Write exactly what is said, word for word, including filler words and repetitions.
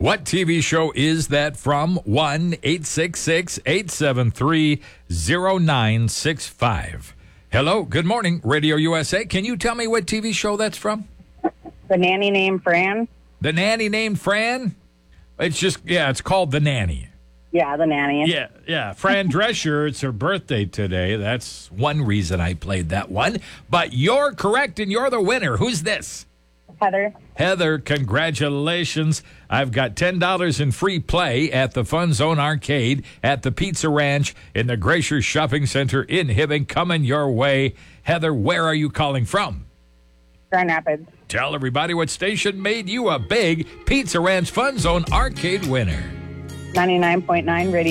What T V show is that from? one eight six six, eight seven three, zero nine six five. Hello, good morning, Radio U S A. Can you tell me what T V show that's from? The Nanny Named Fran. The Nanny Named Fran? It's just, yeah, it's called The Nanny. Yeah, The Nanny. Yeah, yeah. Fran Drescher, it's her birthday today. That's one reason I played that one. But you're correct, and you're the winner. Who's this? Heather. Heather, congratulations. I've got ten dollars in free play at the Fun Zone Arcade at the Pizza Ranch in the Glacier Shopping Center in Hibbing coming your way. Heather, where are you calling from? Grand Rapids. Tell everybody what station made you a big Pizza Ranch Fun Zone Arcade winner. ninety-nine point nine Radio.